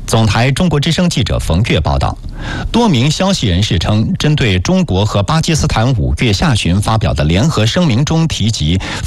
总台中国之声记者冯月报道，多名消息人士称，针对中国和巴基斯坦5月下旬发表的联合声明中提及